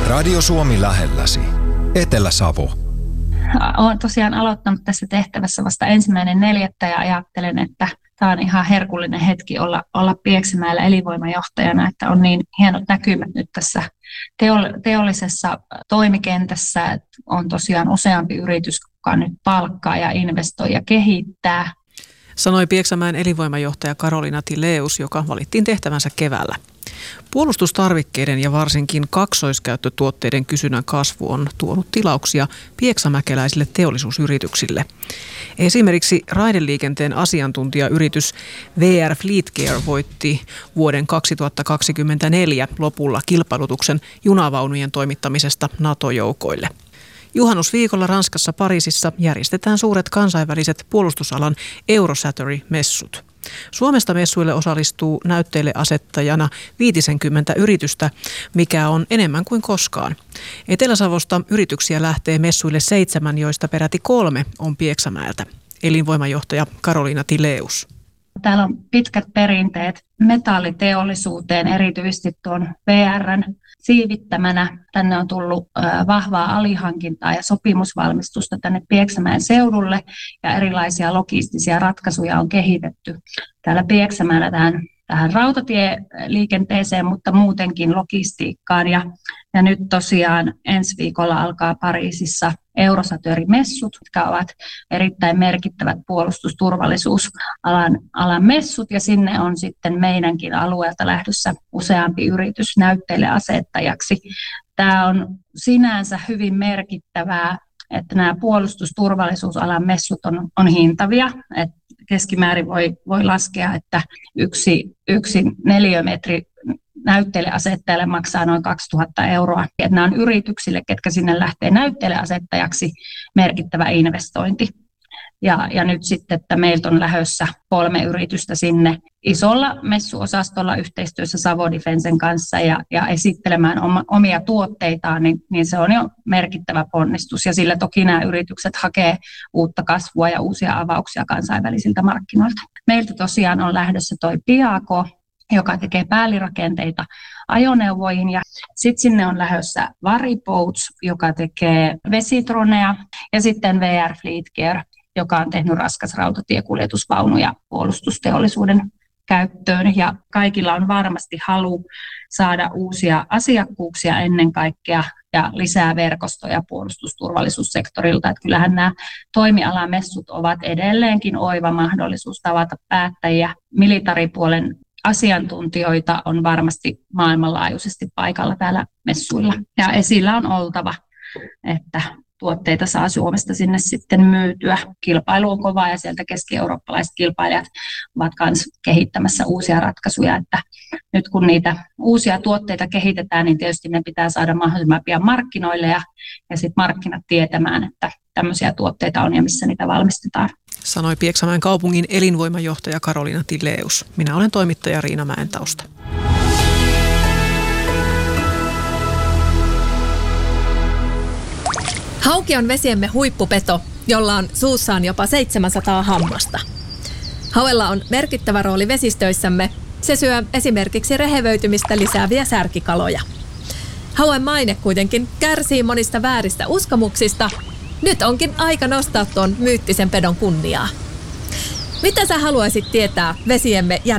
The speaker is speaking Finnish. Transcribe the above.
Radio Suomi lähelläsi. Etelä-Savo. Olen tosiaan aloittanut tässä tehtävässä vasta 1.4. ja ajattelen, että tämä on ihan herkullinen hetki olla Pieksämäellä elinvoimajohtajana, että on niin hienot näkymät nyt tässä teollisessa toimikentässä, että on tosiaan useampi yritys, joka nyt palkkaa ja investoi ja kehittää. Sanoi Pieksämäen elinvoimajohtaja Karoliina Tileus, joka valittiin tehtävänsä keväällä. Puolustustarvikkeiden ja varsinkin kaksoiskäyttötuotteiden kysynnän kasvu on tuonut tilauksia pieksämäkeläisille teollisuusyrityksille. Esimerkiksi raideliikenteen asiantuntijayritys VR Fleetcare voitti vuoden 2024 lopulla kilpailutuksen junavaunujen toimittamisesta NATO-joukoille. Juhannusviikolla Ranskassa Pariisissa järjestetään suuret kansainväliset puolustusalan Eurosatory-messut. Suomesta messuille osallistuu näytteille asettajana 50 yritystä, mikä on enemmän kuin koskaan. Etelä-Savosta yrityksiä lähtee messuille 7, joista peräti 3 on Pieksämäeltä. Elinvoimajohtaja Karoliina Tileus. Täällä on pitkät perinteet metalliteollisuuteen, erityisesti tuon VR:n siivittämänä. Tänne on tullut vahvaa alihankintaa ja sopimusvalmistusta tänne Pieksämäen seudulle ja erilaisia logistisia ratkaisuja on kehitetty täällä Pieksämäellä tähän rautatieliikenteeseen, mutta muutenkin logistiikkaan. Ja nyt tosiaan ensi viikolla alkaa Pariisissa Eurosatory-messut, jotka ovat erittäin merkittävät puolustusturvallisuusalan messut, ja sinne on sitten meidänkin alueelta lähdössä useampi yritys näytteille asettajaksi. Tämä on sinänsä hyvin merkittävää, että nämä puolustusturvallisuusalan messut on hintavia, että keskimäärin voi laskea, että yksi neliömetri näytteelle asettajalle maksaa noin 2000 euroa. Ja nämä on yrityksille, ketkä sinne lähtee näytteelle asettajaksi, merkittävä investointi. Ja nyt sitten, että meiltä on lähdössä 3 yritystä sinne isolla messuosastolla yhteistyössä Savo Defensen kanssa ja esittelemään omia tuotteitaan, niin se on jo merkittävä ponnistus. Ja sillä toki nämä yritykset hakee uutta kasvua ja uusia avauksia kansainvälisiltä markkinoilta. Meiltä tosiaan on lähdössä toi Piaco, joka tekee päällirakenteita ajoneuvoihin, ja sitten sinne on lähdössä Variboats, joka tekee vesitroneja, ja sitten VR Fleetcare, joka on tehnyt raskasrautatiekuljetusvaunuja puolustusteollisuuden käyttöön, ja kaikilla on varmasti halu saada uusia asiakkuuksia ennen kaikkea ja lisää verkostoja puolustusturvallisuussektorilta. Että kyllähän nämä toimialamessut ovat edelleenkin oiva mahdollisuus tavata päättäjiä. Militaripuolen asiantuntijoita on varmasti maailmanlaajuisesti paikalla täällä messuilla. Ja esillä on oltava, että tuotteita saa Suomesta sinne sitten myytyä. Kilpailu on kova ja sieltä keski-eurooppalaiset kilpailijat ovat myös kehittämässä uusia ratkaisuja. Että nyt kun niitä uusia tuotteita kehitetään, niin tietysti ne pitää saada mahdollisimman pian markkinoille ja sitten markkinat tietämään, että tämmöisiä tuotteita on ja missä niitä valmistetaan. Sanoi Pieksämäen kaupungin elinvoimajohtaja Karoliina Tileus. Minä olen toimittaja Riina Mäentausta. Hauki on vesiemme huippupeto, jolla on suussaan jopa 700 hammasta. Hauella on merkittävä rooli vesistöissämme. Se syö esimerkiksi rehevöitymistä lisääviä särkikaloja. Hauen maine kuitenkin kärsii monista vääristä uskomuksista. Nyt onkin aika nostaa tuon myyttisen pedon kunniaa. Mitä sä haluaisit tietää vesiemme